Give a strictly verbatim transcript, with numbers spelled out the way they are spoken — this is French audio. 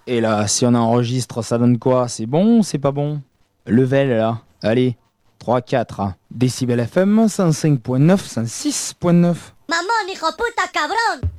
Et là, si on enregistre, ça donne quoi? C'est bon ou c'est pas bon? Level, là. Allez, trois quatre. Décibel F M, cent cinq point neuf, cent six point neuf. Mamón, hijo puta, cabrón.